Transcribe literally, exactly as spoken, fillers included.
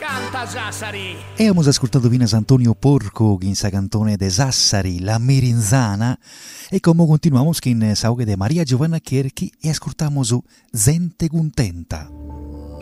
canta Sassari. E abbiamo ascoltato Vinas Antonio Porco in sa cantone de Sassari, la Merinzana, e come continuamos in saughe de Maria Giovanna Cherchi e ascoltamos Gente Contenta.